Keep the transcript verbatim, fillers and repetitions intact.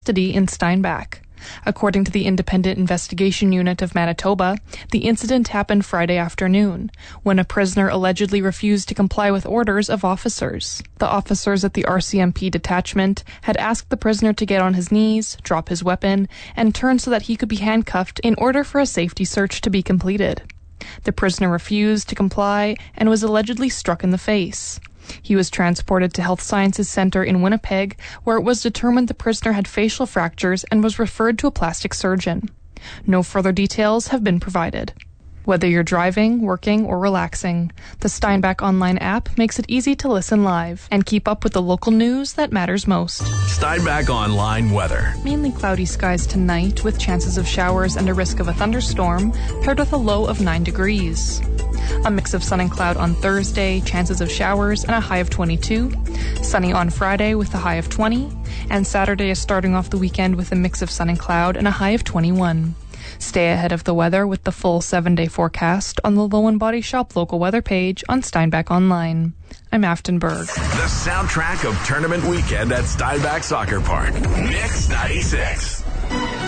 custody in Steinbach. According to the Independent Investigation Unit of Manitoba, the incident happened Friday afternoon, when a prisoner allegedly refused to comply with orders of officers. The officers at the R C M P detachment had asked the prisoner to get on his knees, drop his weapon, and turn so that he could be handcuffed in order for a safety search to be completed. The prisoner refused to comply and was allegedly struck in the face. He was transported to Health Sciences Centre in Winnipeg, where it was determined the prisoner had facial fractures and was referred to a plastic surgeon. No further details have been provided. Whether you're driving, working, or relaxing, the Steinbach Online app makes it easy to listen live and keep up with the local news that matters most. Steinbach Online weather. Mainly cloudy skies tonight with chances of showers and a risk of a thunderstorm, paired with a low of nine degrees. A mix of sun and cloud on Thursday, chances of showers and a high of twenty-two. Sunny on Friday with a high of twenty. And Saturday is starting off the weekend with a mix of sun and cloud and a high of twenty-one. Stay ahead of the weather with the full seven-day forecast on the Lowen Body Shop local weather page on Steinbach Online. I'm Afton Berg. The soundtrack of tournament weekend at Steinbach Soccer Park. Mix ninety-six.